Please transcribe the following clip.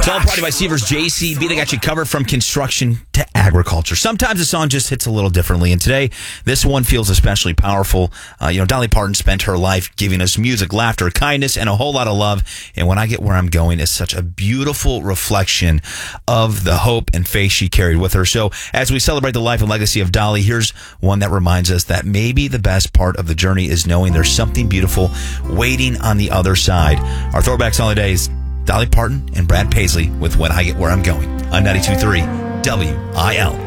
Tell Party by Seavers JCB. They got you covered from construction to agriculture. Sometimes a song just hits a little differently, and today this one feels especially powerful. Dolly Parton spent her life giving us music, laughter, kindness, and a whole lot of love. And When I Get Where I'm Going is such a beautiful reflection of the hope and faith she carried with her. So as we celebrate the life and legacy of Dolly, here's one that reminds us that maybe the best part of the journey is knowing there's something beautiful waiting on the other side. Our throwback song of the day is Dolly Parton and Brad Paisley with When I Get Where I'm Going on 92.3 WIL.